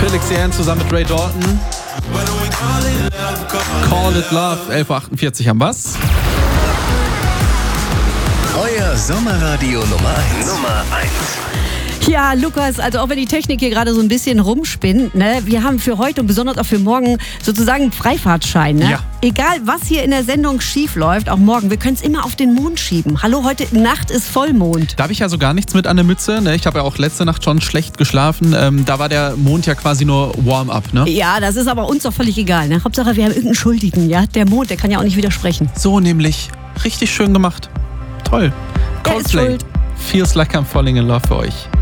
Felix Jähn zusammen mit Ray Dalton. Call It Love, 11.48 Uhr am Bass. Euer Sommerradio Nummer 1. Ja, Lukas, also auch wenn die Technik hier gerade so ein bisschen rumspinnt, ne, wir haben für heute und besonders auch für morgen sozusagen einen Freifahrtschein. Ne? Ja. Egal, was hier in der Sendung schief läuft, auch morgen, wir können es immer auf den Mond schieben. Hallo, heute Nacht ist Vollmond. Da habe ich ja so gar nichts mit an der Mütze. Ne? Ich habe ja auch letzte Nacht schon schlecht geschlafen. Da war der Mond ja quasi nur Warm-up. Ne? Ja, das ist aber uns doch völlig egal. Ne? Hauptsache, wir haben irgendeinen Schuldigen. Ja? Der Mond, der kann ja auch nicht widersprechen. So nämlich. Richtig schön gemacht. Toll. Er ist Coldplay. schuld. Feels like I'm falling in love für euch.